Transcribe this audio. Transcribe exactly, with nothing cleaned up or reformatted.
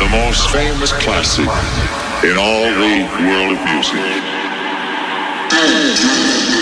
the most famous classic in all the world of music.